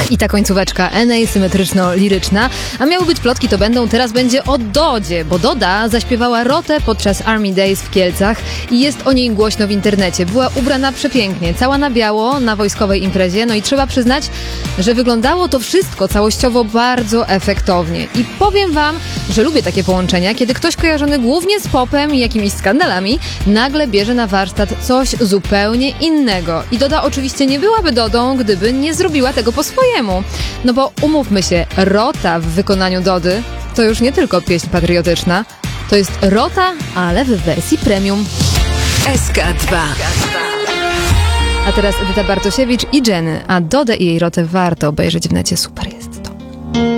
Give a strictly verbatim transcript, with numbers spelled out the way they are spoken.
I ta końcóweczka N A symetryczno-liryczna. A miały być plotki, to będą, teraz będzie o Dodzie, bo Doda zaśpiewała Rotę podczas Army Days w Kielcach i jest o niej głośno w internecie. Była ubrana przepięknie, cała na biało, na wojskowej imprezie, no i trzeba przyznać, że wyglądało to wszystko całościowo bardzo efektownie. I powiem wam, że lubię takie połączenia, kiedy ktoś kojarzony głównie z popem i jakimiś skandalami nagle bierze na warsztat coś zupełnie innego. I Doda oczywiście nie byłaby Dodą, gdyby nie zrobiła tego po swojemu. No bo umówmy się, Rota w wykonaniu Dody to już nie tylko pieśń patriotyczna, to jest Rota, ale w wersji premium. S K dwa. A teraz Edyta Bartosiewicz i Jenny, a Dodę i jej Rotę warto obejrzeć w necie, super jest.